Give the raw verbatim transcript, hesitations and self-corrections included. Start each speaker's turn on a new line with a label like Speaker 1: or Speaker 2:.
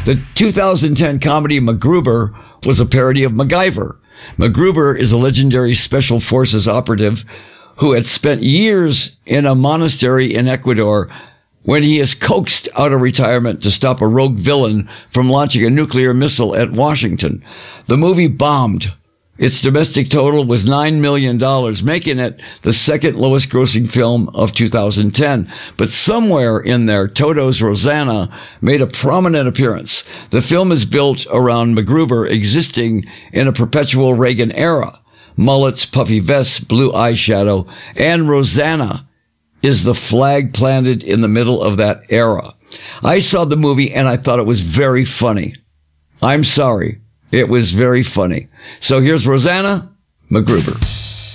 Speaker 1: The two thousand ten comedy MacGruber was a parody of MacGyver. MacGruber is a legendary special forces operative who had spent years in a monastery in Ecuador when he is coaxed out of retirement to stop a rogue villain from launching a nuclear missile at Washington. The movie bombed. Its domestic total was nine million dollars, making it the second lowest grossing film of two thousand ten. But somewhere in there, Toto's Rosanna made a prominent appearance. The film is built around MacGruber existing in a perpetual Reagan era. Mullets, puffy vests, blue eyeshadow, and Rosanna is the flag planted in the middle of that era. I saw the movie and I thought it was very funny. I'm sorry. It was very funny. So here's Rosanna MacGruber.